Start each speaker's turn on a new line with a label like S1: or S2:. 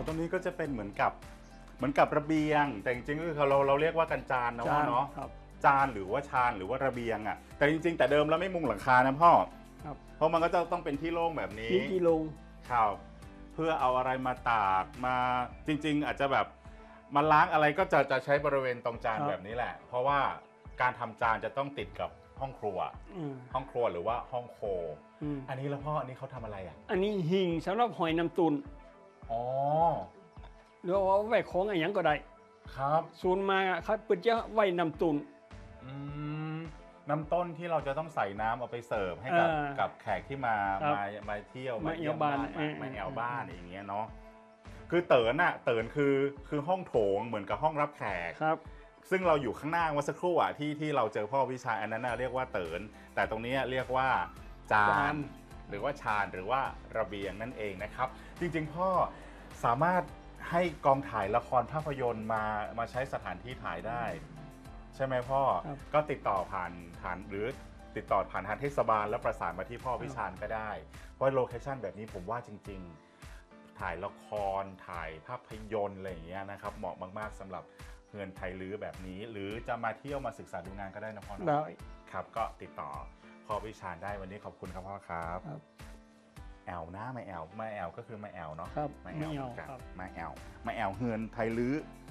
S1: ตรงนี้ก็จะเป็นเหมือนกับระเบียงแต่จริงๆก็คือเราเรียกว่ากันจานนะพ่อเนาะจานหรือว่าชานหรือว่าระเบียงอ่ะแต่จริงๆแต่เดิมแล้วไม่มุงหลังคานะพ่อเพราะมันก็จะต้องเป็นที่โล่งแบบนี้
S2: ที่โล่ง
S1: ครับเพื่อเอาอะไรมาตากมาจริงๆอาจจะแบบมาล้างอะไรก็จะใช้บริเวณตรงจานแบบนี้แหละเพราะว่าการทำจานจะต้องติดกับห้องครัวหรือว่าห้องโคอันนี้แล้วพ่ออันนี้เขาทำอะไรอ่ะ
S2: อันนี้หิ่งสำหรับหอยน้ำตุน
S1: อ๋อ
S2: หรือว่าไว้ของอะไรอย่างก็ได้
S1: ครับ
S2: ศูนย์มาครับเปิดจะไว้น้ำตุน
S1: น้ำต้นที่เราจะต้องใส่น้ำเอาไปเสิร์ฟให้กับแขกที่มาเที่ยวมาเยี่ยมบ้านมาแอวบ้านอย่างเงี้ยเนาะคือเตินคือห้องโถงเหมือนกับห้องรับแขก
S2: ครับ
S1: ซึ่งเราอยู่ข้างหน้าเมื่อสักครู่อ่ะที่เราเจอพ่อวิชาอันนั้นเรียกว่าเตินแต่ตรงนี้เรียกว่าจานหรือว่าชานหรือว่าระเบียงนั่นเองนะครับจริงๆพ่อสามารถให้กองถ่ายละครภาพยนตร์มาใช้สถานที่ถ่ายได้ใช่ไหมพ่อก็ติดต่อผ่านหรือติดต่อผ่านทางเทศบาลแล้วประสานมาที่พ่อวิชาญก็ได้เพราะโลเคชั่นแบบนี้ผมว่าจริงๆถ่ายละครถ่ายภาพยนตร์อะไรอย่างเงี้ยนะครับเหมาะมากๆสำหรับเงินไทยลื้อแบบนี้หรือจะมาเที่ยวมาศึกษาดูงานก็ได้นะพ่อได้ครับก็ติดต่อพ่อวิชาญได้วันนี้ขอบคุณครับพ่อครับแอลนะมาแอลก็คือมาแอลเนาะ
S2: มาแอล
S1: มาแอลเฮือนไทยลื้อ